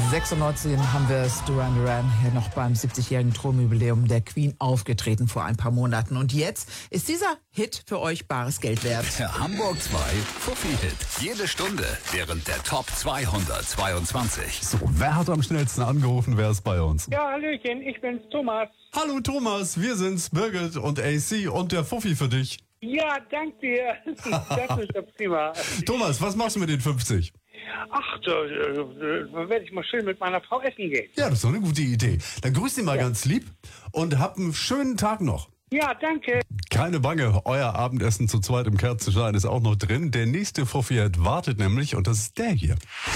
96 haben wir es, Duran Duran, hier noch beim 70-jährigen Thronjubiläum der Queen aufgetreten vor ein paar Monaten. Und jetzt ist dieser Hit für euch bares Geld wert. Der Hamburg 2 Fuffi-Hit. Jede Stunde während der Top 222. So, wer hat am schnellsten angerufen? Wer ist bei uns? Ja, Hallöchen, ich bin's, Thomas. Hallo Thomas, wir sind's, Birgit und AC und der Fuffi für dich. Ja, dank dir. Das ist ja prima. Thomas, was machst du mit den 50? Ach, da werde ich mal schön mit meiner Frau essen gehen. Ja, das ist doch eine gute Idee. Dann grüß sie mal ganz lieb und hab einen schönen Tag noch. Ja, danke. Keine Bange, euer Abendessen zu zweit im Kerzenschein ist auch noch drin. Der nächste Fuffi-Hit wartet nämlich und das ist der hier.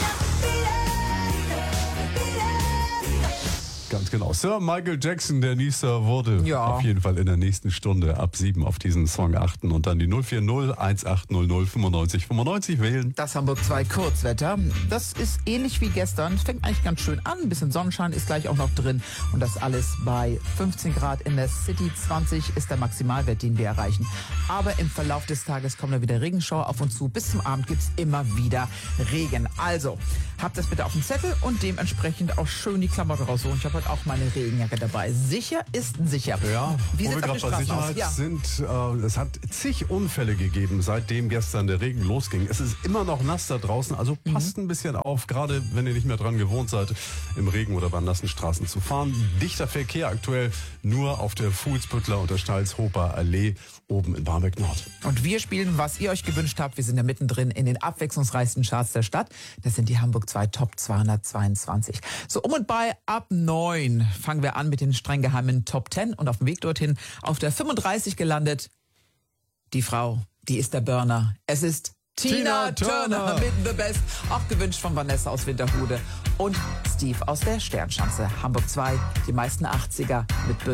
Ganz genau. Sir Michael Jackson, der Nieser, wurde auf jeden Fall in der nächsten Stunde ab 7 auf diesen Song achten und dann die 040 1800 95 95 wählen. Das Hamburg 2 Kurzwetter, das ist ähnlich wie gestern. Es fängt eigentlich ganz schön an. Ein bisschen Sonnenschein ist gleich auch noch drin. Und das alles bei 15 Grad in der City. 20 ist der Maximalwert, den wir erreichen. Aber im Verlauf des Tages kommen da wieder Regenschauer auf uns zu. Bis zum Abend gibt's immer wieder Regen. Also, habt das bitte auf dem Zettel und dementsprechend auch schön die Klamotten rausholen. Ich habe heute auch meine Regenjacke dabei. Sicher ist sicher. Ja, wie wo wir sieht's auf gerade den bei Straßen Sicherheit aus? sind, es hat zig Unfälle gegeben, seitdem gestern der Regen losging. Es ist immer noch nass da draußen, also passt ein bisschen auf, gerade wenn ihr nicht mehr dran gewohnt seid, im Regen oder bei nassen Straßen zu fahren. Dichter Verkehr aktuell nur auf der Fuhlsbüttler und der Steilshofer Allee oben in Barmbek Nord. Und wir spielen, was ihr euch gewünscht habt. Wir sind ja mittendrin in den abwechslungsreichsten Charts der Stadt. Das sind die Hamburg 2 Top 222. So um und bei ab 9 fangen wir an mit den streng geheimen Top 10 und auf dem Weg dorthin auf der 35 gelandet. Die Frau, die ist der Burner. Es ist Tina Turner mit The Best, auch gewünscht von Vanessa aus Winterhude und Steve aus der Sternschanze. Hamburg 2, die meisten 80er mit Birgit.